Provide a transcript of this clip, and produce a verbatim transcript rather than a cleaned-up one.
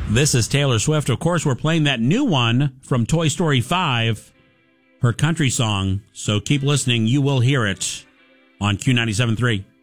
This is Taylor Swift. Of course, we're playing that new one from Toy Story five, her country song. So keep listening. You will hear it on Q ninety-seven point three.